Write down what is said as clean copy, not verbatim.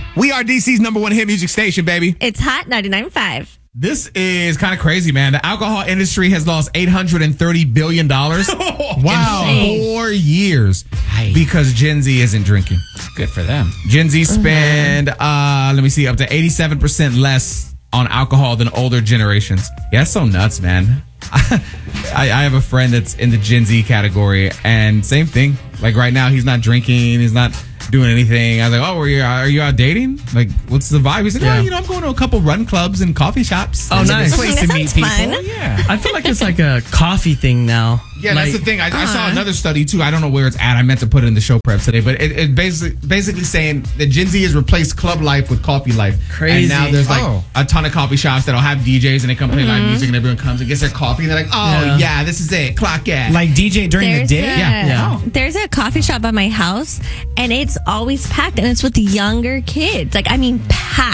We are DC's number one hit music station, baby. It's Hot 99.5. This is kind of crazy, man. The alcohol industry has lost $830 billion Wow. in 4 years because Gen Z isn't drinking. Good for them. Gen Z spend, up to 87% less on alcohol than older generations. Yeah, that's so nuts, man. I have a friend that's in the Gen Z category, and same thing. Like right now, he's not drinking. He's not doing anything. I was like, oh, are you out dating? Like, what's the vibe? He's like, I'm going to a couple run clubs and coffee shops. Oh, nice. That sounds fun. Yeah. I feel like it's like a coffee thing now. Yeah, like, that's the thing. I saw another study too. I don't know where it's at. I meant to put it in the show prep today, but it basically saying that Gen Z has replaced club life with coffee life. Crazy. And now there's like a ton of coffee shops that'll have DJs and they come play live music and everyone comes and gets their coffee and they're like, yeah this is it. Clock it. Like DJ during the day? Yeah. There's a coffee shop by my house, and it's always packed, and it's with younger kids. Like, I mean, packed.